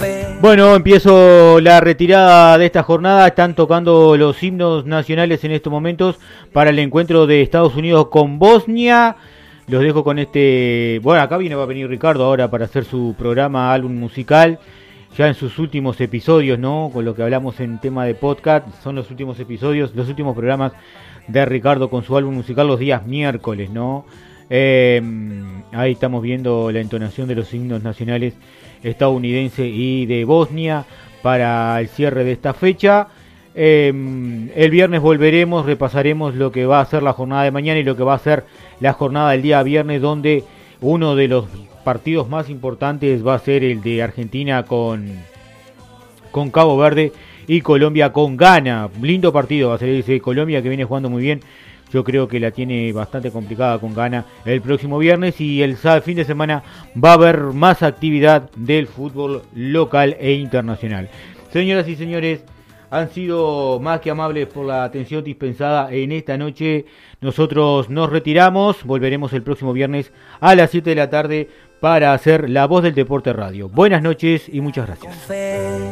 Bueno, empiezo la retirada de esta jornada. Están tocando los himnos nacionales en estos momentos para el encuentro de Estados Unidos con Bosnia. Los dejo con este... Bueno, acá va a venir Ricardo ahora para hacer su programa álbum musical. Ya en sus últimos episodios, ¿no? Con lo que hablamos en tema de podcast. Son los últimos episodios, los últimos programas de Ricardo con su álbum musical los días miércoles, ¿no? Ahí estamos viendo la entonación de los himnos nacionales estadounidense y de Bosnia para el cierre de esta fecha. El viernes volveremos, repasaremos lo que va a ser la jornada de mañana y lo que va a ser la jornada del día viernes, donde uno de los partidos más importantes va a ser el de Argentina con Cabo Verde y Colombia con Ghana. Lindo partido va a ser ese. Colombia, que viene jugando muy bien, yo creo que la tiene bastante complicada con Ghana el próximo viernes, y el fin de semana va a haber más actividad del fútbol local e internacional. Señoras y señores, han sido más que amables por la atención dispensada en esta noche. Nosotros nos retiramos, volveremos el próximo viernes a las 7 de la tarde para hacer La Voz del Deporte Radio. Buenas noches y muchas gracias.